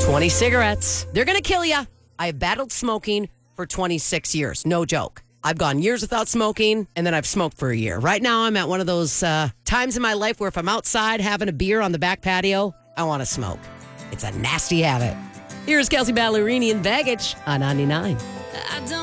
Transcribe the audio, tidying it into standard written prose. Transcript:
20 cigarettes. They're going to kill you. I have battled smoking for 26 years. No joke. I've gone years without smoking, and then I've smoked for a year. Right now, I'm at one of those times in my life where if I'm outside having a beer on the back patio, I want to smoke. It's a nasty habit. Here's Kelsey Ballerini and Baggage on 99.